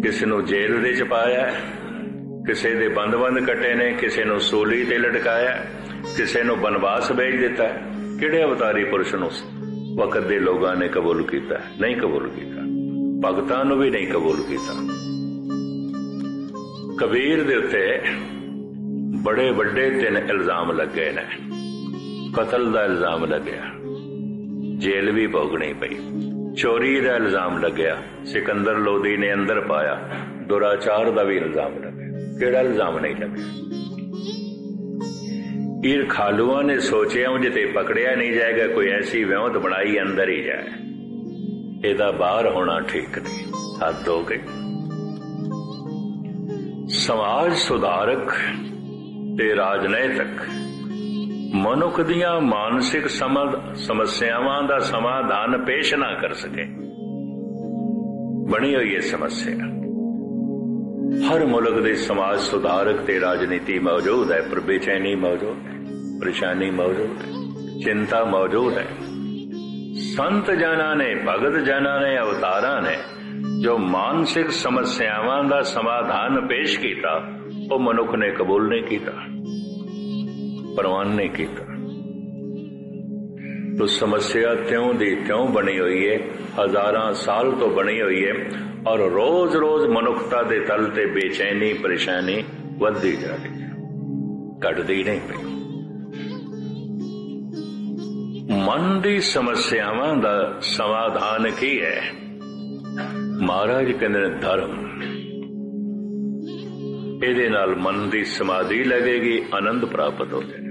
किसी नूं जेल दे च पाया, किसी दे बंद बंद कटे ने, किसी नूं सूली ते लटकाया, किसी नूं बनवास भेज दिता है। किहड़े अवतारी पुरुष नूं वक्त दे लोगां ने कबूल कीता? नहीं कबूल कीता। भगतां नूं भी नहीं कबूल कीता। कबीर दे उत्ते बड़े वड्डे 3 इल्जाम लगे ने। कतल दा इल्जाम लग्या, जेल भी भोगनी पई। चोरी दा इल्जाम लग्या, सिकंदर लोधी ने अंदर पाया। दुराचार दा भी इल्जाम लग्या। केड़ा इल्जाम नहीं लग्या? ईर खालुआ ने सोचे उंज ते पकड़िया नहीं जाएगा, कोई ऐसी व्यौंत बनाई अंदर ही जाए। एदा बाहर होना ठीक नहीं, हद हो गई। समाज सुधारक ते राजनैतिक मनुख दियां मानसिक समस्यावां दा समाधान पेश ना कर सके, बनी हुई है समस्या। हर मुल्क दे समाज सुधारक ते राजनीति मौजूद है, पर बेचैनी मौजूद है, परेशानी मौजूद है, चिंता मौजूद है। संत जना ने, भगत जना ने, अवतारा ने जो मानसिक समस्यावां दा समाधान पेश किया, वो मनुख ने कबूल नहीं किया, प्रवान नहीं किया। तो समस्या त्यों दी त्यों बनी हुई है, हजारां साल तो बनी हुई है, और रोज रोज मनुखता दे तल ते बेचैनी परेशानी वधदी जा रही है, घटदी नहीं पई। मन दी समस्यावां दा समाधान की है? महाराज कहते हैं धर्म। ਇਹਦੇ ਨਾਲ मन ਦੀ समाधि लगेगी, आनंद प्राप्त हो जाए,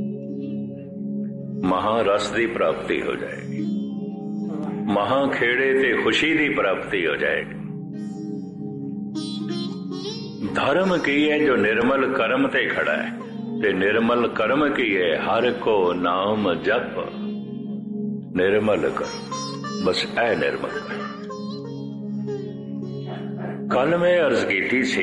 महारस की प्राप्ति हो जाएगी, महाखेड़े ते खुशी की प्राप्ति हो जाएगी। धर्म की है जो निर्मल कर्म ते खड़ा है, ते निर्मल कर्म की है हर को नाम जप। निर्मल कर्म, बस ऐ निर्मल कर्म। कल मैं अर्ज की सी,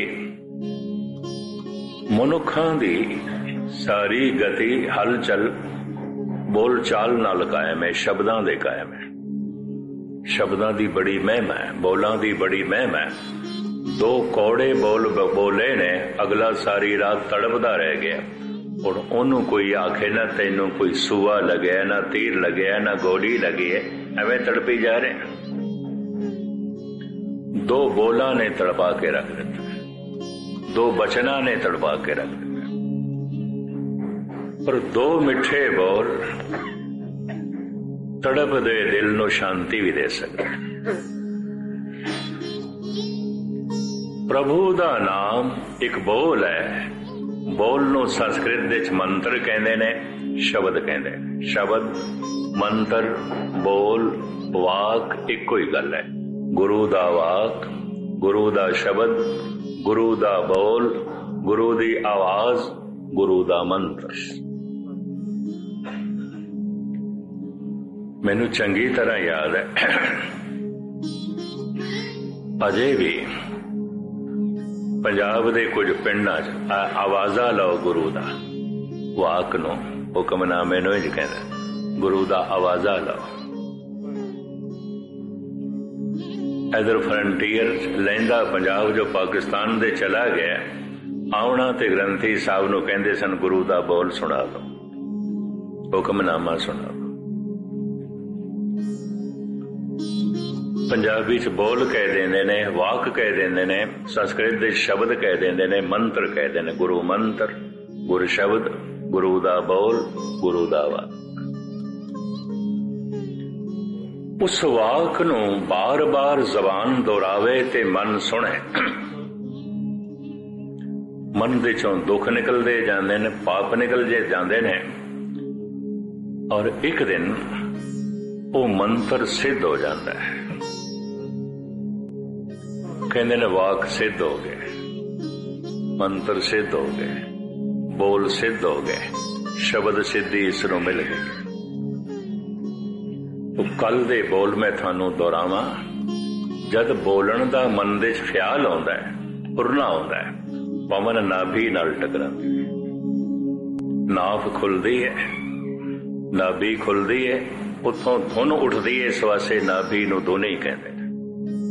मनुखां दी सारी गति हलचल बोल चाल नाल कायम है, शब्दां दे कायम है। शब्दां दी बड़ी महिमा है, बोलां दी बड़ी महिमा है। 2 कौड़े बोल बोले ने, अगला सारी रात तड़पदा रह गया। और ओनू कोई आखे ना तेनू कोई सूआ लगे, ना तीर लगे, ना गोली लगी है, एवें तड़पी जा रहे हैं। 2 बोला ने तड़पा के रख दिता, 2 बचना ने तड़पा के रख दिता। पर 2 मिठे बोल तड़प दे दिल नू शांति भी दे सकते। प्रभु दा नाम एक बोल है। बोल नू संस्कृत विच मंत्र कहंदे ने, शब्द कहंदे ने। शब्द, मंत्र, बोल, वाक इक्को ही गल है। गुरु दा वाक, गुरु दा शब्द, गुरु दा बोल, गुरु दी आवाज, गुरु दा मंत्र। मैनू चंगी तरह याद है, अजे भी पंजाब दे कुछ पिंडां च आवाजा लो गुरु दा, वाक नू हुक्मनामे नू इंज कहंदे, गुरु दा आवाजा लो। इधर फ्रंटियर लैंदा पंजाब जो पाकिस्तान दे चला गया, आउणा ते ग्रंथी साहब नू कहंदे सन, गुरु दा बोल सुना दो, हुक्मनामा सुना दो। पंजाबी च बोल कह देंदे ने, वाक कह देंदे ने, संस्कृत दे शब्द कह देंदे ने, मंत्र कह देंदे ने। गुरु मंत्र, गुरु शब्द, गुरु दा बोल, गुरु दा वाक। उस वाक नू बार बार जबान दोहरावे ते मन सुने, मन दे चों दुख निकलदे जांदे ने, पाप निकल जे जांदे ने, और एक दिन वो मंत्र सिद्ध हो जाता है। कहते ने वाक सिद्ध हो गए, मंत्र सिद्ध हो गए, बोल सिद्ध हो गए, शब्द सिद्धि इसनों मिल गई। तो कल दे बोल मैं थानू दोहरावां, जद बोलन दा मन दे ख्याल आउंदा है, उड़ना आउंदा है, पवन नाभि नाल टकरांदी है, नाभ खुलदी है, नाभि खुलदी है, उत्थों धुन उठदी है, इस वास्ते नाभि नू धुन ही कहंदे।